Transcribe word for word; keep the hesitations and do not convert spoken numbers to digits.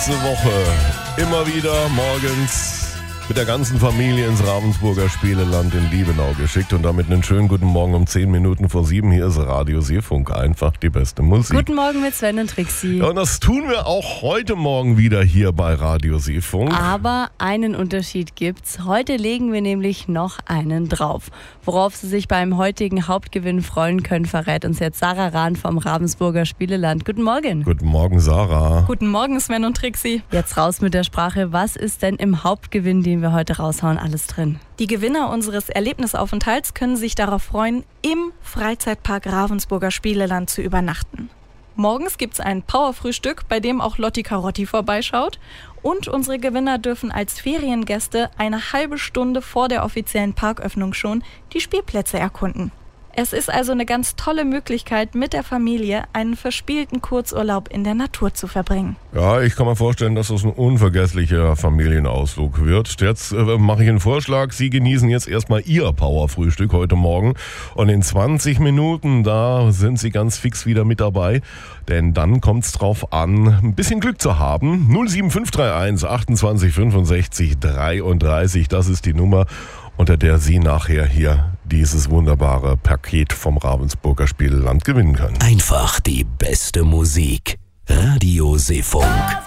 letzte Woche immer wieder morgens mit der ganzen Familie ins Ravensburger Spieleland in Liebenau geschickt und damit einen schönen guten Morgen um zehn Minuten vor sieben. Hier ist Radio Seefunk, einfach die beste Musik. Guten Morgen mit Sven und Trixi. Ja, und das tun wir auch heute Morgen wieder hier bei Radio Seefunk. Aber einen Unterschied gibt's. Heute legen wir nämlich noch einen drauf. Worauf Sie sich beim heutigen Hauptgewinn freuen können, verrät uns jetzt Sarah Rahn vom Ravensburger Spieleland. Guten Morgen. Guten Morgen, Sarah. Guten Morgen, Sven und Trixi. Jetzt raus mit der Sprache. Was ist denn im Hauptgewinn, den wir heute raushauen, alles drin? Die Gewinner unseres Erlebnisaufenthalts können sich darauf freuen, im Freizeitpark Ravensburger Spieleland zu übernachten. Morgens gibt's ein Powerfrühstück, bei dem auch Lotti Carotti vorbeischaut. Und unsere Gewinner dürfen als Feriengäste eine halbe Stunde vor der offiziellen Parköffnung schon die Spielplätze erkunden. Es ist also eine ganz tolle Möglichkeit, mit der Familie einen verspielten Kurzurlaub in der Natur zu verbringen. Ja, ich kann mir vorstellen, dass das ein unvergesslicher Familienausflug wird. Jetzt äh, mache ich einen Vorschlag. Sie genießen jetzt erstmal Ihr Powerfrühstück heute Morgen. Und in zwanzig Minuten, da sind Sie ganz fix wieder mit dabei. Denn dann kommt es drauf an, ein bisschen Glück zu haben. null sieben fünf drei eins achtundzwanzig fünfundsechzig dreiunddreißig, das ist die Nummer, unter der Sie nachher hier dieses wunderbare Paket vom Ravensburger Spieleland gewinnen können. Einfach die beste Musik. Radio Seefunk.